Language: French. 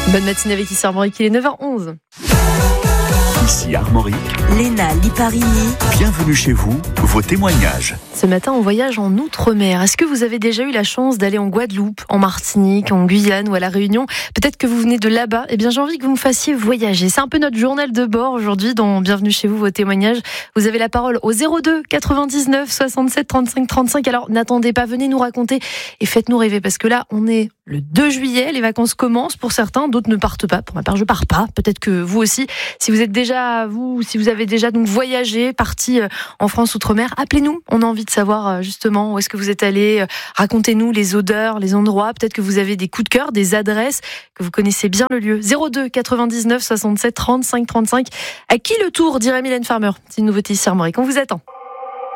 Bonne matinée avec ici Armorique, il est 9h11. Ici Armorique, Léna Liparini. bienvenue chez vous, vos témoignages. Ce matin, on voyage en Outre-mer. Est-ce que vous avez déjà eu la chance d'aller en Guadeloupe, en Martinique, en Guyane ou à La Réunion ? Peut-être que vous venez de là-bas. Eh bien, j'ai envie que vous me fassiez voyager. C'est un peu notre journal de bord aujourd'hui dans Bienvenue chez vous, vos témoignages. Vous avez la parole au 02 99 67 35 35. Alors, n'attendez pas, venez nous raconter et faites-nous rêver parce que là, on est le 2 juillet. Les vacances commencent pour certains, d'autres ne partent pas. Pour ma part, je pars pas. Peut-être que vous aussi, si vous avez déjà donc voyagé, parti en France Outre-mer, appelez-nous. On a envie de savoir justement où est-ce que vous êtes allé. Racontez-nous les odeurs, les endroits. Peut-être que vous avez des coups de cœur, des adresses, que vous connaissez bien le lieu. 02 99 67 35 35. À qui le tour, dirait Mylène Farmer. C'est une nouveauté ici Armorique. On vous attend.